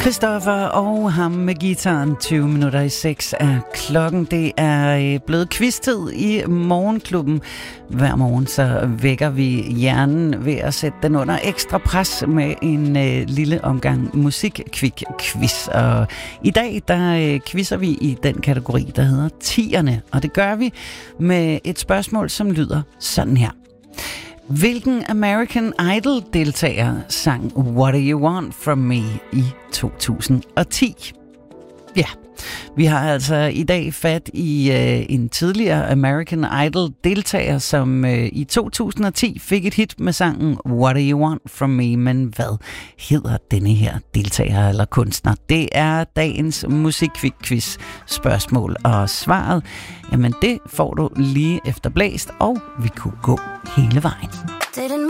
Christoffer og ham med guitaren. 20 minutter i 6 er klokken. Det er blevet quiz-tid i Morgenklubben. Hver morgen så vækker vi hjernen ved at sætte den under ekstra pres med en lille omgang musik-quiz. Og i dag der quizzer vi i den kategori, der hedder 10'erne. Og det gør vi med et spørgsmål, som lyder sådan her. Hvilken American Idol-deltager sang What Do You Want From Me i 2010? Ja, vi har altså i dag fat i en tidligere American Idol-deltager, som i 2010 fik et hit med sangen What Do You Want From Me? Men hvad hedder denne her deltager eller kunstner? Det er dagens musikquiz spørgsmål, og svaret, jamen det får du lige efter blæst, og vi kunne gå hele vejen. Didn't